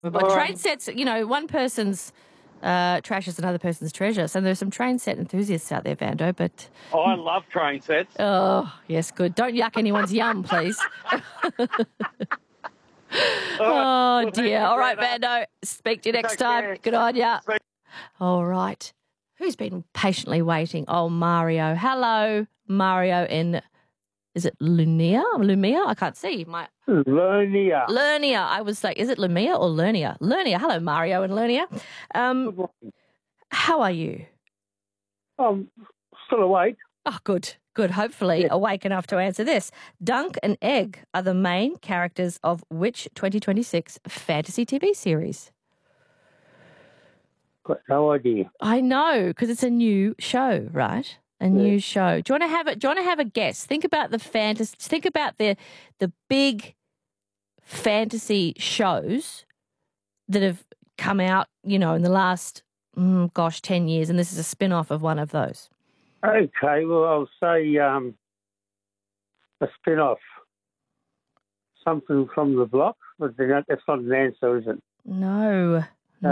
But train sets, one person's trash is another person's treasure. So there's some train set enthusiasts out there, Vando, but... Oh, I love train sets. Oh, yes, good. Don't yuck anyone's yum, please. Oh, dear. All right, Vando. Speak to you next time. Good on ya. All right. Who's been patiently waiting? Oh, Mario. Hello, Mario in... Is it Lumia? I can't see. Lernia. I was like, is it Lumia or Lernia? Lernia. Hello, Mario and Lernia. How are you? I'm still awake. Oh, good. Hopefully awake enough to answer this. Dunk and Egg are the main characters of which 2026 fantasy TV series? Got no idea. I know, because it's a new show, right? New show. Do you want to have a guess? Think about the fantasy. Think about the big fantasy shows that have come out, in the last 10 years, and this is a spin-off of one of those. Okay, well, I'll say a spin-off. Something from the block, but that's not an answer, is it? No.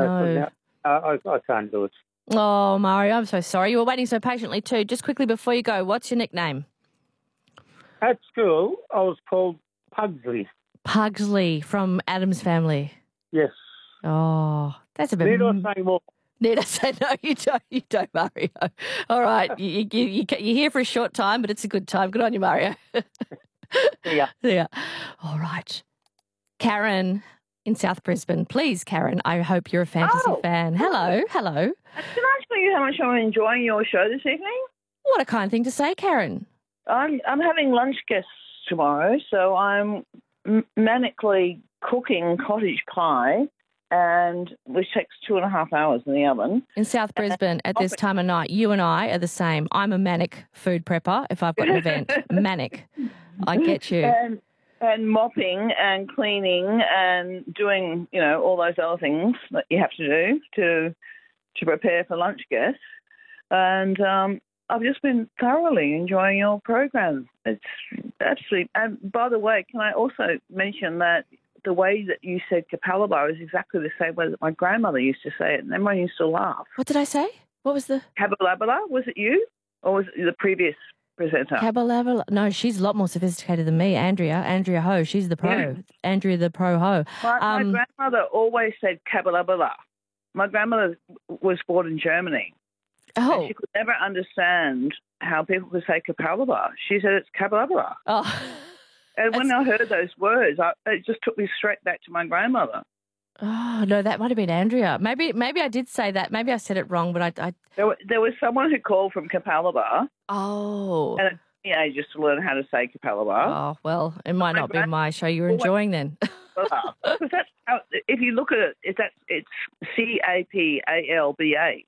I can't do it. Oh, Mario, I'm so sorry. You were waiting so patiently too. Just quickly before you go, what's your nickname? At school, I was called Pugsley. Pugsley from Addams Family. Yes. Oh, that's a bit... Need I say more? Need I say no? You don't, Mario. All right, you're here for a short time, but it's a good time. Good on you, Mario. Yeah. All right. Karen in South Brisbane. Please, Karen, I hope you're a fantasy fan. Hello. Can I tell you how much I'm enjoying your show this evening? What a kind thing to say, Karen. I'm having lunch guests tomorrow, so I'm manically cooking cottage pie, which takes 2.5 hours in the oven. In South Brisbane at this time of night, you and I are the same. I'm a manic food prepper if I've got an event. Manic. I get you. And mopping and cleaning and doing, all those other things that you have to do to prepare for lunch guests. And I've just been thoroughly enjoying your program. It's absolutely... And by the way, can I also mention that the way that you said Capalaba is exactly the same way that my grandmother used to say it, and everyone used to laugh. What did I say? What was the... Cabalabala? Was it you? Or was it the previous presenter? Cabalabala? No, she's a lot more sophisticated than me. Andrea Ho. She's the pro. Yeah. Andrea the pro Ho. My grandmother always said Cabalabala. My grandmother was born in Germany. Oh. And she could never understand how people could say Capalaba. She said it's Cabalabala. Oh. And when I heard those words, it just took me straight back to my grandmother. Oh, no, that might have been Andrea. Maybe I did say that. Maybe I said it wrong, but I... There was someone who called from Capalaba. Oh. And just to learn how to say Capalaba. Oh, well, it might not be my show you're enjoying then. Because that's how, if you look at it, it's Capalba.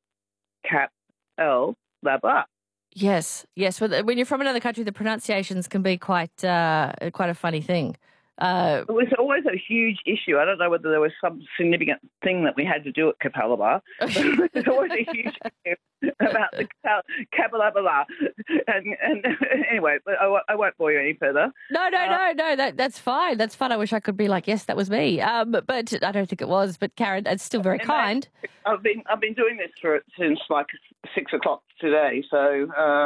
Cap-L-Laba. Yes. When you're from another country, the pronunciations can be quite a funny thing. It was always a huge issue. I don't know whether there was some significant thing that we had to do at Capalaba. There's always a huge issue about the Capalaba. And anyway, but I won't bore you any further. No. That's fine. That's fun. I wish I could be like, yes, that was me. But I don't think it was. But Karen, it's still very kind. I've been doing this since like 6 o'clock today. So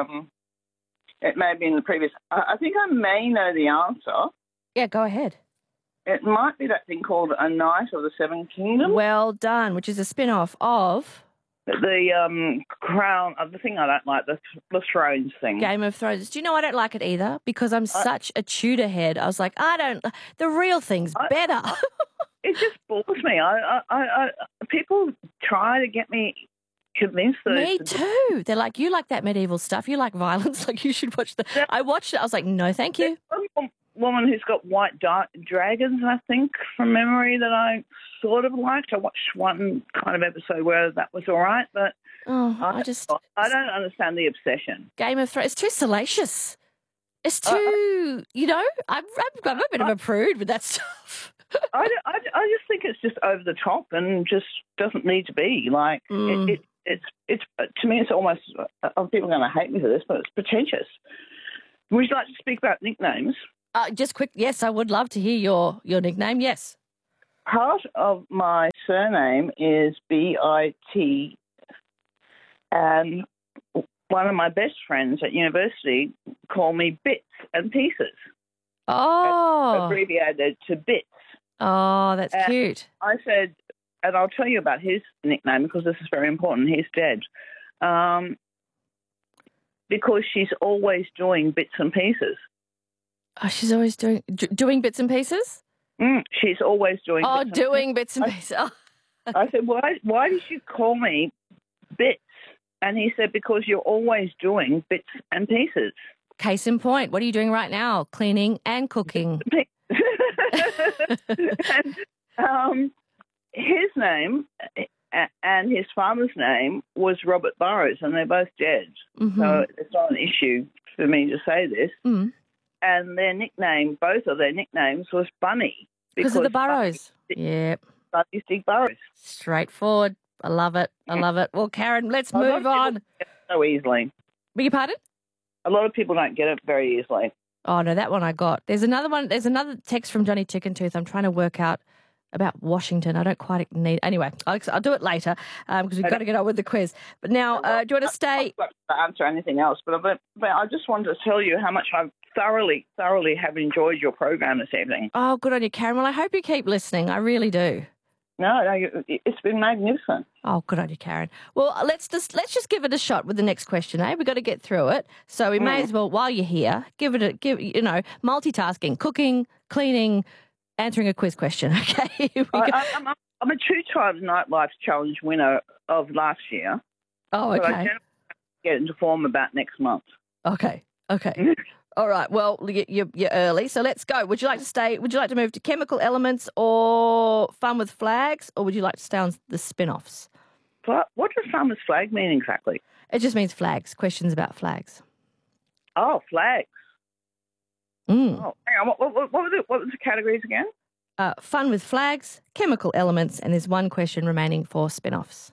it may have been the previous. I think I may know the answer. Yeah, go ahead. It might be that thing called A Knight of the Seven Kingdoms. Well done, which is a spin-off of... The Crown, the thing I don't like, the Thrones thing. Game of Thrones. Do you know I don't like it either? Because I'm such a Tudor head. I was like, the real thing's better. It just bores me. People try to get me convinced that... Me too. They're like, you like that medieval stuff. You like violence. Like, you should watch the... I watched it. I was like, no, thank you. Woman who's got white dragons, I think, from memory, that I sort of liked. I watched one kind of episode where that was all right, but I don't understand the obsession. Game of Thrones, it's too salacious. It's too, I'm a bit of a prude with that stuff. I just think it's just over the top and just doesn't need to be. Like, it's to me, it's almost, people are going to hate me for this, but it's pretentious. Would you like to speak about nicknames? Just quick, yes, I would love to hear your nickname, yes. part of my surname is BIT, and one of my best friends at university called me Bits and Pieces. Oh. Abbreviated to Bits. Oh, that's cute. I said, and I'll tell you about his nickname because this is very important. He's dead. Because she's always doing bits and pieces. Oh, she's always doing bits and pieces? She's always doing bits and pieces. Bits and pieces. Oh. I said, why did you call me Bits? And he said, because you're always doing bits and pieces. Case in point, what are you doing right now? Cleaning and cooking. And, his name and his father's name was Robert Burrows, and they're both dead. Mm-hmm. So it's not an issue for me to say this. Mm. And their nickname, both of their nicknames, was Bunny. Because of the burrows. Yep. Bunny's Dick Burrows. Straightforward. I love it. I love it. Well, Karen, let's move on. So easily. Beg your pardon? A lot of people don't get it very easily. Oh, no, that one I got. There's another one. There's another text from Johnny Chickentooth. I'm trying to work out about Washington. I don't quite need... Anyway, I'll do it later because we've got to get on with the quiz. But now, do you want to stay... I'm not to answer anything else, but I just wanted to tell you how much I thoroughly have enjoyed your program this evening. Oh, good on you, Karen. Well, I hope you keep listening. I really do. No, it's been magnificent. Oh, good on you, Karen. Well, let's just give it a shot with the next question, eh? We've got to get through it. So we may as well, while you're here, give multitasking, cooking, cleaning, answering a quiz question, okay? I'm a 2-time Nightlife Challenge winner of last year. Oh, okay. But I generally get into form about next month. Okay. All right. Well, you're early, so let's go. Would you like to stay? Would you like to move to chemical elements or fun with flags, or would you like to stay on the spin-offs? What does fun with flag mean exactly? It just means flags. Questions about flags. Oh, flags. Oh, hang on. What were the categories again? Fun with flags, chemical elements, and there's one question remaining for spin-offs.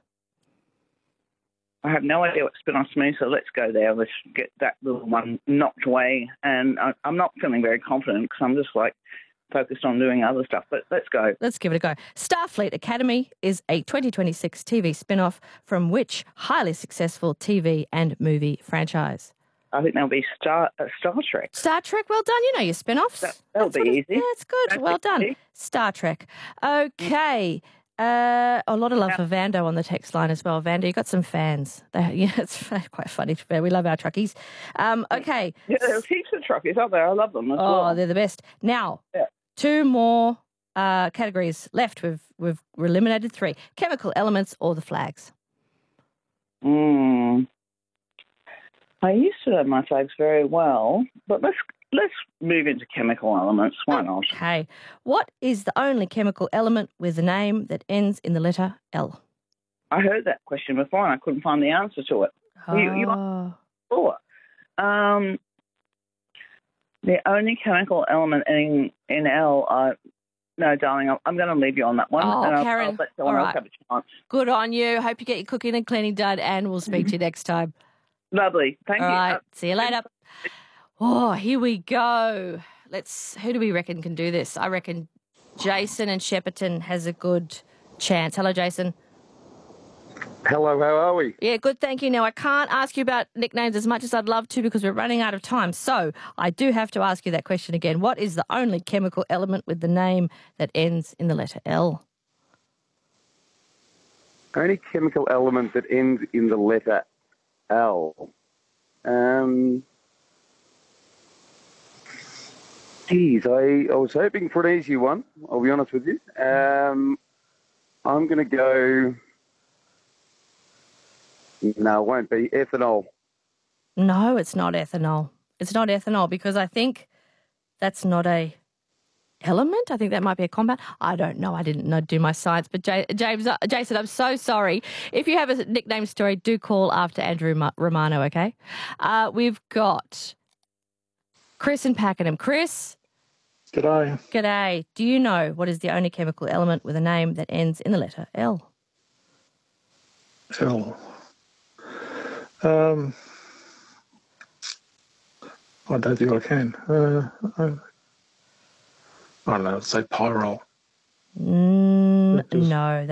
I have no idea what spin-offs mean, so let's go there. Let's get that little one knocked away. And I'm not feeling very confident because I'm just focused on doing other stuff, but let's go. Let's give it a go. Starfleet Academy is a 2026 TV spin-off from which highly successful TV and movie franchise? I think that'll be Star Trek. Star Trek, well done. You know your spin-offs. That'll be easy. Yeah, it's good. Well done. Star Trek. Okay. A lot of love for Vando on the text line as well. Vando, you got some fans. It's quite funny. We love our truckies. Okay. Yeah, there's heaps of truckies out there. I love them as well. Oh, they're the best. Now, 2 more categories left. We've eliminated 3. Chemical elements or the flags? I used to know my flags very well, but let's move into chemical elements. Why not? Okay. What is the only chemical element with a name that ends in the letter L? I heard that question before and I couldn't find the answer to it. Oh. You sure. The only chemical element ending in L, no, darling, I'm going to leave you on that one. Oh, and Karen. I'll let someone else have a chance. Good on you. Hope you get your cooking and cleaning done, and we'll speak to you next time. Lovely. Thank you. All right. See you later. Oh, here we go. Who do we reckon can do this? I reckon Jason and Shepparton has a good chance. Hello, Jason. Hello, how are we? Yeah, good, thank you. Now, I can't ask you about nicknames as much as I'd love to because we're running out of time. So I do have to ask you that question again. What is the only chemical element with the name that ends in the letter L? Only chemical element that ends in the letter L. Geez, I was hoping for an easy one, I'll be honest with you. I'm going to go... No, it won't be. Ethanol. No, it's not ethanol. It's not ethanol because I think that's not a element. I think that might be a compound. I don't know. I didn't do my science. But Jason, I'm so sorry. If you have a nickname story, do call after Andrew Romano, okay? We've got Chris in Pakenham. Chris? G'day. G'day. Do you know what is the only chemical element with a name that ends in the letter L? L. I don't think I can. I don't know, say pyrrole. No,